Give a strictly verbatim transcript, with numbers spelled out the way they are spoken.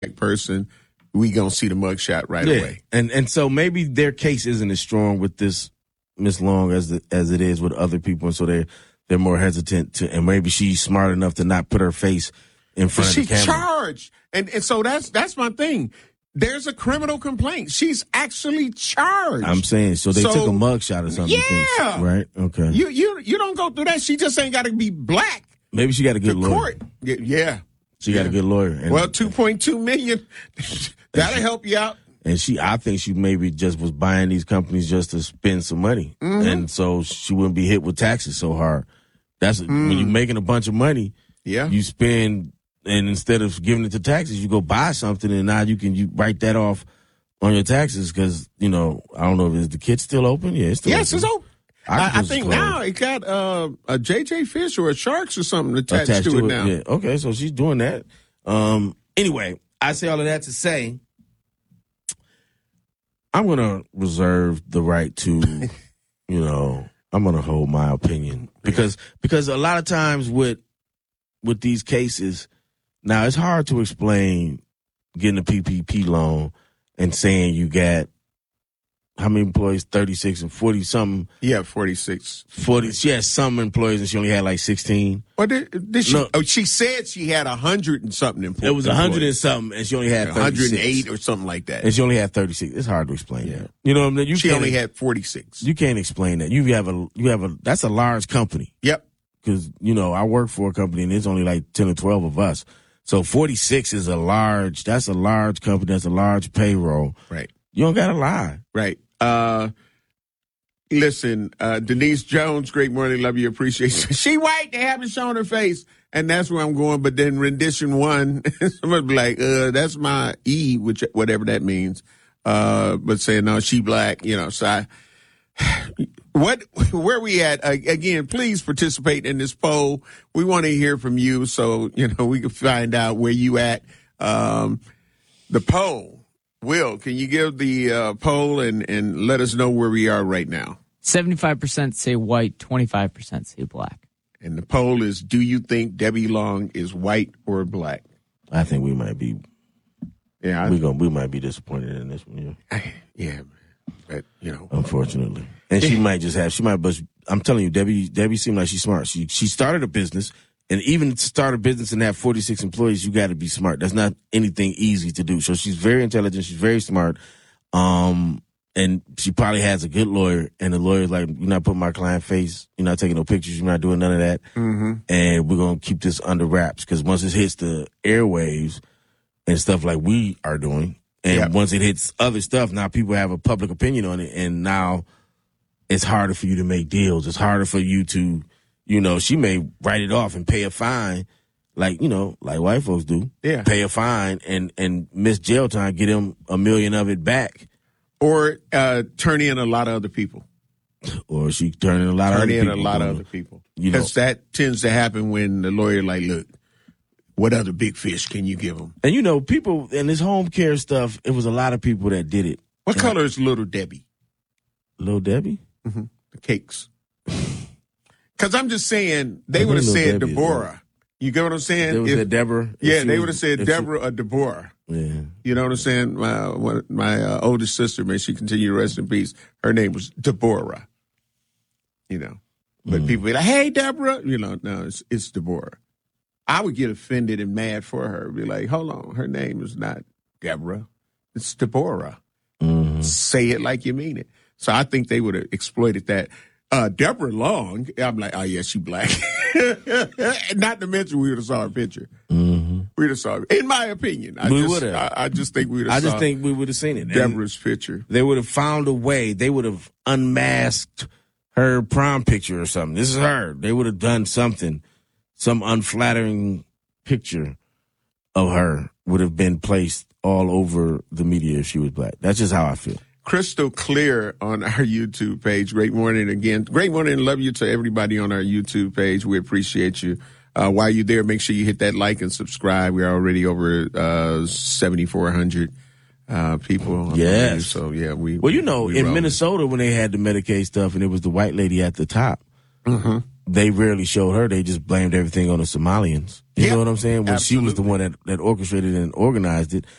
person, we gonna see the mugshot right yeah. away. And and so maybe their case isn't as strong with this Miss Long as the, as it is with other people, and so they they're more hesitant to. And maybe she's smart enough to not put her face in front She of the camera. charged, and and so that's that's my thing. There's a criminal complaint. She's actually charged. I'm saying so they So, took a mugshot or something. yeah. Thinks, right? Okay. You you you don't go through that. She just ain't got to be black. Maybe she got a good to lawyer. Court. Yeah. yeah. She got a good lawyer. And, Well, two point two million that'll help you out. And she, I think she maybe just was buying these companies just to spend some money, mm-hmm. and so she wouldn't be hit with taxes so hard. That's mm. when you're making a bunch of money. Yeah. You spend, and instead of giving it to taxes, you go buy something, and now you can you write that off on your taxes because you know I don't know if is the kid still open. Yeah, it's still yes, open. it's open. I, I think now it got uh, a J J Fish or a Sharks or something attached, attached to, to it, it now. Yeah. Okay, so she's doing that. Um, anyway, I say all of that to say I'm going to reserve the right to, you know, I'm going to hold my opinion because because a lot of times with with these cases, now it's hard to explain getting a P P P loan and saying you got how many employees? thirty-six and forty something. Yeah, forty-six. forty. She had some employees and she only had like sixteen. Or did, did she? No. Oh, she said she had a hundred and something employees. It was a hundred and something, and she only had one hundred eight or something like that. And she only had thirty-six. It's hard to explain yeah. that. You know what I mean? You she can't, only had forty-six. You can't explain that. You have a you have a that's a large company. Yep. Because you know I work for a company and there's only like ten or twelve of us. So forty-six is a large. That's a large company. That's a large payroll. Right. You don't gotta lie. Right. Uh, listen, uh, Denise Jones, great morning, love you, appreciate you. She white, they haven't shown her face, and that's where I'm going. But then rendition one, somebody be like, uh, that's my E, which whatever that means. Uh, but saying no, she black, you know. So I, what, where we at? Uh, again, please participate in this poll. We want to hear from you, so you know we can find out where you at. Um, the poll. Will, can you give the uh, poll and, and let us know where we are right now? seventy-five percent say white, twenty-five percent say black. And the poll is, do you think Debbie Long is white or black? I think we might be. Yeah, I, we gonna we might be disappointed in this one. Yeah, yeah, but you know, unfortunately, and she might just have. She might, but I'm telling you, Debbie. Debbie seemed like she's smart. She she started a business. And even to start a business and have forty-six employees, you got to be smart. That's not anything easy to do. So she's very intelligent. She's very smart. Um, and she probably has a good lawyer. And the lawyer's like, you're not putting my client face. You're not taking no pictures. You're not doing none of that. Mm-hmm. And we're going to keep this under wraps. Because once it hits the airwaves and stuff like we are doing, and yep. once it hits other stuff, now people have a public opinion on it. And now it's harder for you to make deals. It's harder for you to... You know, she may write it off and pay a fine, like, you know, like white folks do. Yeah. Pay a fine and, and miss jail time, get him a million of it back. Or uh, turn in a lot of other people. Or she turn in a lot turn of other in people. a lot of other people. You know, because that tends to happen when the lawyer like, look, what other big fish can you give them? And, you know, people, and this home care stuff, it was a lot of people that did it. What and color is Little Debbie? Little Debbie? Mm-hmm. The cakes. Because I'm just saying, they would have said Debbie Deborah. You get what I'm saying? They would have said Deborah. Yeah, they would have said Deborah she, or Deborah. Yeah. You know what I'm saying? My one, my uh, oldest sister, may she continue to rest in peace, her name was Deborah. You know. But mm. people be like, hey, Deborah. You know, no, it's, it's Deborah. I would get offended and mad for her. Be like, hold on, her name is not Deborah. It's Deborah. Mm-hmm. Say it like you mean it. So I think they would have exploited that. Uh, Deborah Long, I'm like, oh, yeah, she black. Not to mention we would have saw her picture. Mm-hmm. We would have saw her. In my opinion. I we just, would have. I, I just think we would have I saw just think we would have seen it. Deborah's and picture. They would have found a way. They would have unmasked her prom picture or something. This is her. They would have done something. Some unflattering picture of her would have been placed all over the media if she was black. That's just how I feel. Crystal clear on our YouTube page. Great morning again. Great morning and love you to everybody on our YouTube page. We appreciate you. Uh, while you're there, make sure you hit that like and subscribe. We're already over uh, seventy-four hundred uh, people. Yes. So, yeah. we. Well, you know, we in rolling. Minnesota, when they had the Medicaid stuff and it was the white lady at the top, mm-hmm. they rarely showed her. They just blamed everything on the Somalians. You yep. know what I'm saying? When Absolutely. she was the one that, that orchestrated and organized it.